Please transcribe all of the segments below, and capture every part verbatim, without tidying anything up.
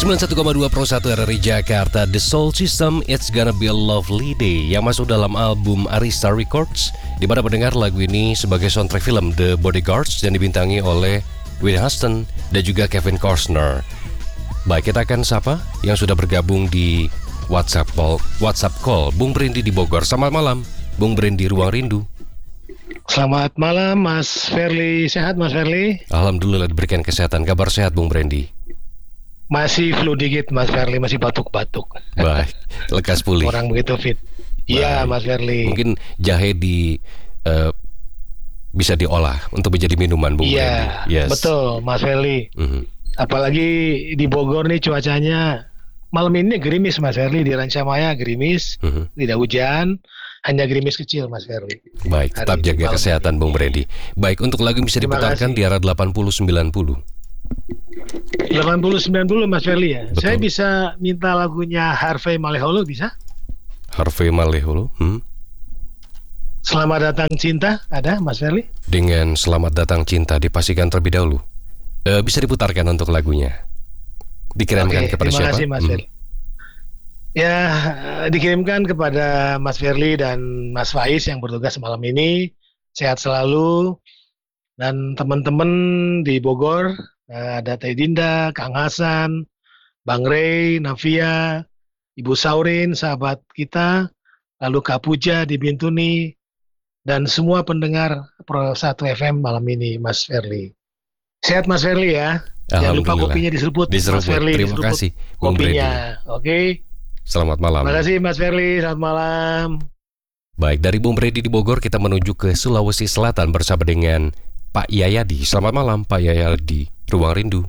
sembilan puluh satu koma dua Pro satu R R I Jakarta, The Soul System, It's Gonna Be a Lovely Day, yang masuk dalam album Arista Records, di mana mendengar lagu ini sebagai soundtrack film The Bodyguards dan dibintangi oleh Whitney Houston dan juga Kevin Costner. Baik, kita akan sapa yang sudah bergabung di WhatsApp call, WhatsApp call Bung Brindi di Bogor. Selamat malam, Bung Brindi, Ruang Rindu. Selamat malam, Mas Ferli. Sehat, Mas Ferli? Alhamdulillah diberikan kesehatan. Kabar sehat, Bung Brindi? Masih flu dikit, Mas Ferli. Masih batuk-batuk. Baik, lekas pulih. Orang begitu fit. Iya, Mas Ferli. Mungkin jahe di uh, bisa diolah untuk menjadi minuman, Bung Brindi. Iya, yes. Betul, Mas Ferli. Mm-hmm. Apalagi di Bogor nih cuacanya malam ini gerimis, Mas Ferli. Di Rancamaya gerimis, mm-hmm. tidak hujan. Hanya gerimis kecil, Mas Ferli. Baik, tetap Hari jaga kesehatan, Bung Brandi. Baik, untuk lagu yang bisa Terima diputarkan kasih. di arah delapan puluh sembilan puluh. delapan puluh sembilan puluh, Mas Ferli ya. Betul. Saya bisa minta lagunya Harvey Maleholo, bisa? Harvey Maleholo. Hmm? Selamat Datang Cinta, ada, Mas Ferli? Dengan Selamat Datang Cinta dipastikan terlebih dahulu. E, bisa diputarkan untuk lagunya. Dikirimkan Oke, kepada terima siapa? Kasih, Mas Hmm. Ferli. Ya, dikirimkan kepada Mas Ferli dan Mas Faiz yang bertugas malam ini. Sehat selalu. Dan teman-teman di Bogor, ada Teh Dinda, Kang Hasan, Bang Rey, Navia, Ibu Saurin, sahabat kita, lalu Kak Puja di Bintuni, dan semua pendengar Pro satu F M malam ini, Mas Ferli. Sehat, Mas Ferli ya. Jangan lupa kopinya diseruput, Diseruput. Mas Ferli. Terima diseruput kasih, Bung kopinya. Oke. Okay. Selamat malam. Terima kasih, Mas Ferli. Selamat malam. Baik, dari Bung Brady di Bogor kita menuju ke Sulawesi Selatan bersama dengan Pak Yayadi. Selamat malam, Pak Yayadi. Ruang Rindu.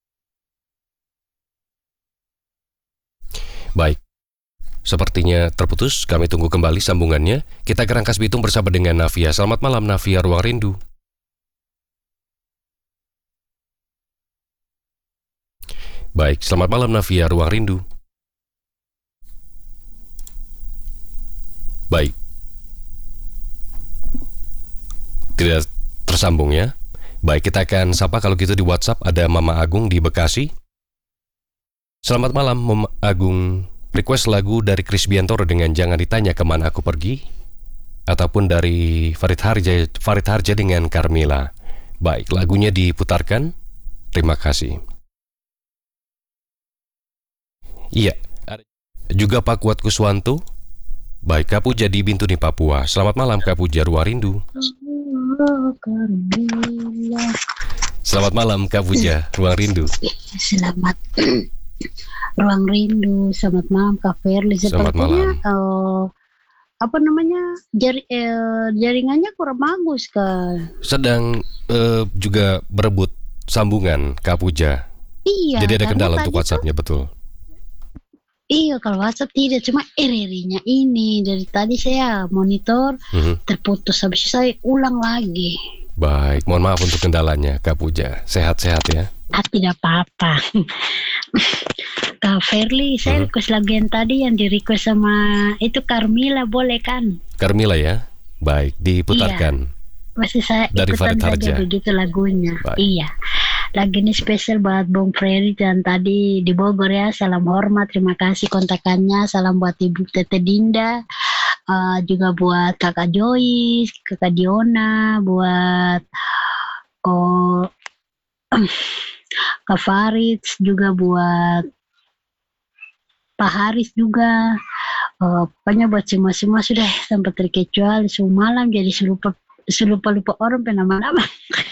Baik, sepertinya terputus. Kami tunggu kembali sambungannya. Kita ke Rangkas Bitung bersama dengan Navia. Selamat malam, Navia. Ruang Rindu. Baik, selamat malam, Navia. Ruang Rindu. Baik, tidak tersambung ya. Baik, kita akan sapa kalau gitu di WhatsApp. Ada Mama Agung di Bekasi. Selamat malam, Mama Agung. Request lagu dari Chris Biantoro dengan Jangan Ditanya Kemana Aku Pergi, ataupun dari Farid Harja, Farid Harja dengan Carmila. Baik, lagunya diputarkan. Terima kasih. Iya, ada juga Pak Kuat Kuswanto. Baik, Kak Puja di Bintuni, Papua. Selamat malam, Kak Puja. Ruang Rindu. Selamat malam, Kak Puja. Ruang Rindu. Selamat Ruang Rindu. Selamat malam, Kak Ferli. Selamat Sepertinya malam. uh, apa namanya jari, uh, jaringannya kurang bagus, Kak. Sedang uh, juga berebut sambungan, Kak Puja. Iya. Jadi ada kendala untuk tadi WhatsApp-nya, betul. Iya, kalau WhatsApp tidak, cuma R R I-nya ini dari tadi saya monitor Mhm. terputus, habis itu saya ulang lagi. Baik, mohon maaf untuk kendalanya, Kak Puja. Sehat-sehat ya. Ah, tidak apa-apa. Kak Ferli, saya Mhm. request lagu yang tadi yang di request sama itu Carmila, boleh kan? Carmila ya. Baik, diputarkan. Masih saya Dari ikutan Farid Harja. saja begitu lagunya. Baik. Iya. Lagu ini spesial buat Bung Freddy dan tadi di Bogor ya. Salam hormat, terima kasih kontakannya. Salam buat Ibu Tete Dinda, uh, juga buat Kakak Joyce, Kakak Diona, buat oh, Kak Farid, juga buat Pak Haris juga. Uh, pokoknya buat semua-semua sudah sampai terkecuali semua malam jadi selupa selupa lupa orang penama-nama.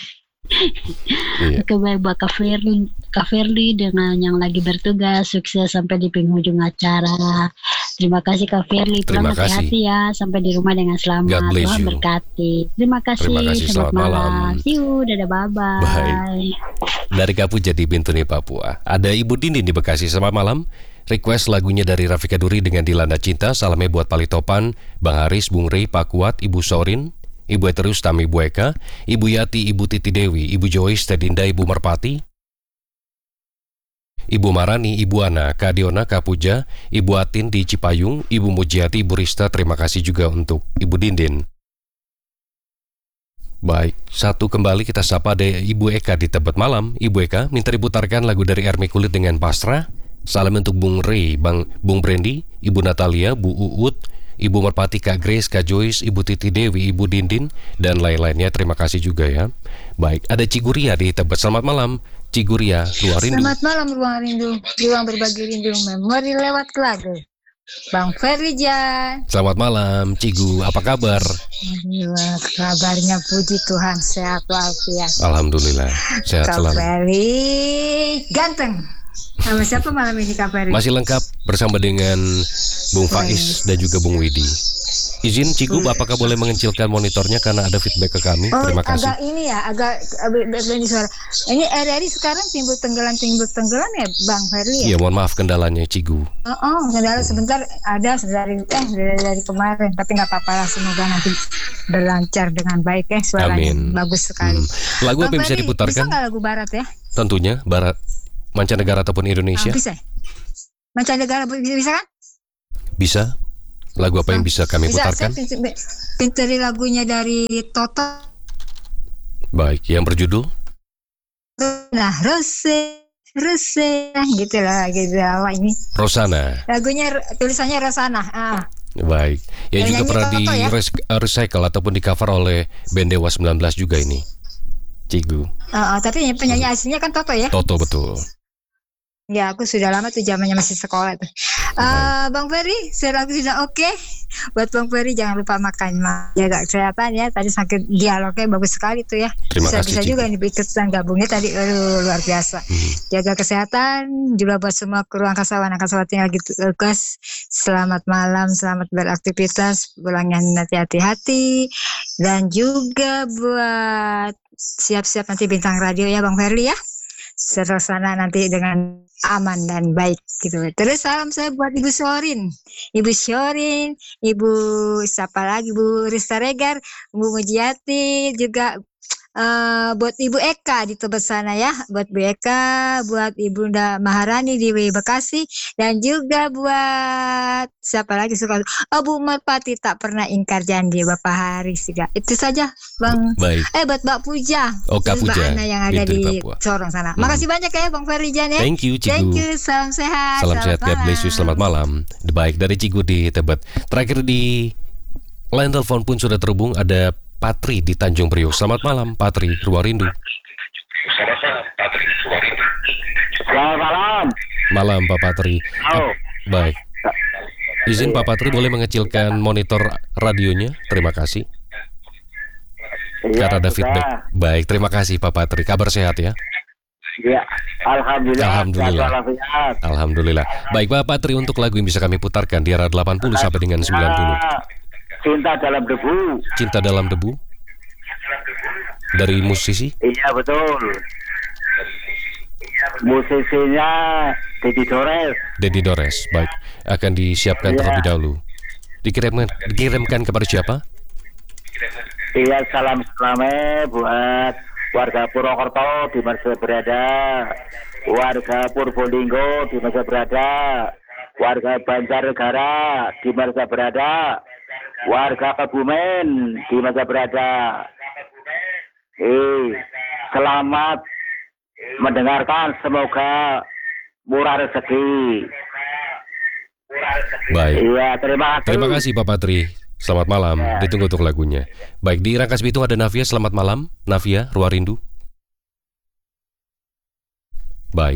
Iya. Kebaik buat Kak Ferli, Kak Ferli dengan yang lagi bertugas, sukses sampai di penghujung acara. Terima kasih Kak Ferli, Terima pulang hati-hati ya, sampai di rumah dengan selamat. God bless Tuhan you. berkati. Terima kasih. Terima kasih, selamat malam. See you, dadah, bye bye. Baik. Dari Kak Puja di Bintuni, Papua. Ada Ibu Dindin di Bekasi. Selamat malam. Request lagunya dari Rafika Duri dengan Dilanda Cinta. Salamnya buat Palitopan, Bang Haris, Bung Rey, Pak Kuat, Ibu Sorin, Ibu Eterus, Tami, Ibu Eka, Ibu Yati, Ibu Titi Dewi, Ibu Joyce, Teh Dinda, Ibu Merpati, Ibu Marani, Ibu Ana, Kak Diona, Kak Puja, Ibu Atin di Cipayung, Ibu Mujiati, Ibu Rista. Terima kasih juga untuk Ibu Dindin. Baik, satu kembali kita sapa ada Ibu Eka di Tebet Malam. Ibu Eka minta diputarkan lagu dari Ermi Kulit dengan Pasrah. Salam untuk Bung Ray, Bang Bung Brandy, Ibu Natalia, Bu Uut, Ibu Merpati, Kak Grace, Kak Joyce, Ibu Titi Dewi, Ibu Dindin, dan lain-lainnya. Terima kasih juga ya. Baik, ada Ciguria di Tebet. Selamat malam, Ciguria, Ruang Rindu. Selamat malam Ruang Rindu, ruang berbagi rindu, memori lewat lagu. Bang Ferlijan. Selamat malam, Cigu. Apa kabar? Alhamdulillah, kabarnya puji Tuhan, sehat walafiat. Alhamdulillah, sehat Kak selalu. Ferry ganteng. Sama siapa malam ini Kak Ferry? Masih lengkap bersama dengan Bung Faiz dan juga Bung Widi. Izin Cigu, apakah boleh mengecilkan monitornya karena ada feedback ke kami? Oh, Terima kasih. agak ini ya, agak ini suara. Ini R R I sekarang timbul tenggelam timbul tenggelam ya, Bang Ferli Iya, ya. mohon maaf kendalanya Cigu. Oh, oh kendala sebentar ada dari eh dari, dari kemarin, tapi nggak apa-apa lah, semoga nanti berlancar dengan baik ya, suaranya Amin. bagus sekali. Hmm. Lagu Bang apa yang bisa Ferry, diputarkan? Bisa nggak lagu barat ya? Tentunya barat, mancanegara ataupun Indonesia. Ah, bisa. Mancanegara bisa, bisa kan? Bisa. Lagu apa yang bisa kami Bisa, putarkan? saya pinteri lagunya dari Toto. Baik, yang berjudul Nah, Rose, Rose, gitu lah, gitu lah ini. Rosana. Lagunya tulisannya Rosana. Ah. Baik, yang Yang juga nyanyi pernah di Toto ya? res- recycle ataupun di cover oleh band Dewa sembilan belas juga ini, Cigu. Uh, uh, tapi penyanyi aslinya kan Toto ya? Toto, betul. Ya, aku sudah lama tuh zamannya masih sekolah tuh. Uh, Bang Ferry, saya lagu sudah oke. Okay. Buat Bang Ferry jangan lupa makan, jaga kesehatan ya. Tadi sakit dialognya bagus sekali tuh ya. Terima bisa, kasih, bisa Cigu. juga nih ikutan gabungnya tadi, aduh, luar biasa. Hmm. Jaga kesehatan juga buat semua kru angkasawan angkasawati yang lagi tugas. Selamat malam, selamat beraktivitas, pulangnya nanti hati-hati, dan juga buat siap-siap nanti bintang radio ya Bang Ferry ya. Serasana nanti dengan aman dan baik gitu. Terus salam saya buat Ibu Sorin, Ibu Sorin, Ibu siapa lagi, Bu Rista Regar, Bu Mujiati, juga uh, buat Ibu Eka di Tebet sana ya, buat Bu Eka, buat Ibu Nda Maharani di Bekasi, dan juga buat siapa lagi suka, oh Bu Merpati tak pernah ingkar janji Bapak Haris juga. Itu saja Bang. Baik. Eh buat Mbak Puja, Oh, Kak Mbak Puja, Ana yang ada bintu di di Papua. Sorong sana. Hmm. Makasih banyak ya Bang Ferijan ya. Thank you, Cigu. Thank you, salam sehat. Salam sehat, God malam. bless you, selamat malam. Baik, dari Cigu di Tebet. Terakhir di line telepon pun sudah terhubung, ada Patri di Tanjung Priok. Selamat malam, Patri, Ruang Rindu. Selamat malam. Malam, Pak Patri. Halo. Baik. Izin Pak Patri boleh mengecilkan monitor radionya? Terima kasih. Iya, Karena ada sudah. feedback. Baik, terima kasih Pak Patri. Kabar sehat ya? Ya, alhamdulillah. Alhamdulillah. Alhamdulillah. Alhamdulillah. Baik Pak Patri, untuk lagu yang bisa kami putarkan di era delapan puluh sampai dengan sembilan puluh. Cinta dalam debu. Cinta dalam debu. Dari musisi? Iya betul. Musisinya Dedi Dores. Dedi Dores. Baik, akan disiapkan Iya. terlebih dahulu. Dikirimkan, dikirimkan kepada siapa? Iya, salam selame buat warga Purwokerto di mana saya berada, warga Purbolinggo di mana saya berada, warga Banjarnegara di mana saya berada, warga Kebumen di mana saya berada. Eh, selamat mendengarkan, semoga murah rezeki. Baik. Iya, terima kasih. Terima kasih Pak Patri. Selamat malam. Ditunggu untuk lagunya. Baik, di Rangkas Bitung ada Navia. Selamat malam, Navia, Ruang Rindu. Baik.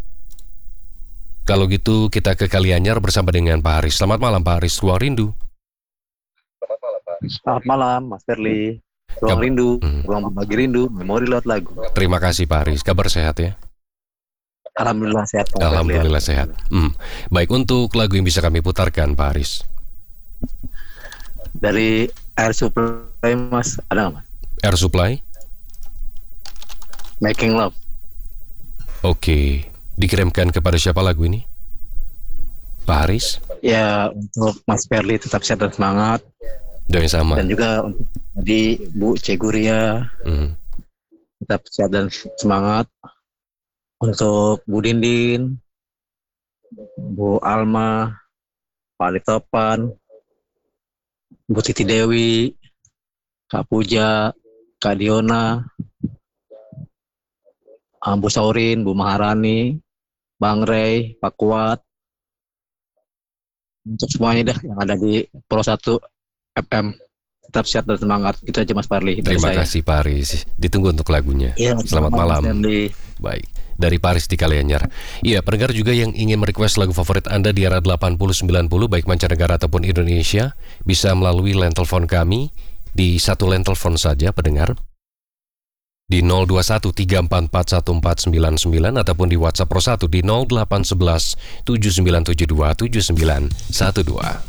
Kalau gitu kita ke Kalianyar bersama dengan Pak Haris. Selamat malam Pak Haris, Ruang Rindu. Selamat malam, Mas Ferli. Ruang Kabar- rindu, Hmm. ruang berbagi rindu, memori lewat lagu. Terima kasih Pak Haris. Kabar sehat ya? Alhamdulillah sehat. Mas Ferli. Alhamdulillah sehat. Hmm. Baik, untuk lagu yang bisa kami putarkan Pak Haris. Dari Air Supply, Mas, ada nggak Mas? Air Supply. Making Love. Oke. Dikirimkan kepada siapa lagu ini? Pak Haris. Ya, untuk Mas Ferli tetap sehat dan semangat. Dan yang sama. Dan juga untuk di Bu Ceguria Hmm. tetap sehat dan semangat. Untuk Bu Dindin, Bu Alma, Pak Ali Topan, Bu Titi Dewi, Kak Puja, Kak Diona, uh, Bu Saurin, Bu Maharani, Bang Ray, Pak Kuat, untuk semuanya dah yang ada di Pro satu F M. Tetap sehat dan semangat. Itu aja Mas Parli. Terima kasih Pak Aris. Ditunggu untuk lagunya. Ya, selamat malam. Stanley. Baik. Dari Paris di Kalianyar. Iya, pendengar juga yang ingin merequest lagu favorit Anda di era delapan puluh sembilan puluh baik mancanegara ataupun Indonesia bisa melalui line telepon kami di satu line telepon saja pendengar di nol dua satu tiga empat empat satu empat sembilan sembilan ataupun di WhatsApp Pro satu di nol delapan satu satu tujuh sembilan tujuh dua tujuh sembilan satu dua.